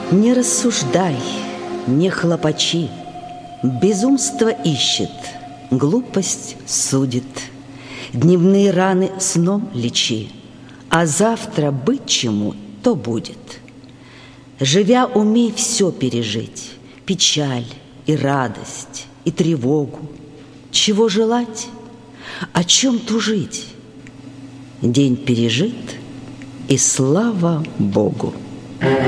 Не рассуждай, не хлопочи, безумство ищет, глупость судит. Дневные раны сном лечи, а завтра быть чему, то будет. Живя, умей все пережить, печаль и радость, и тревогу. Чего желать, о чем тужить? День пережит, и слава Богу.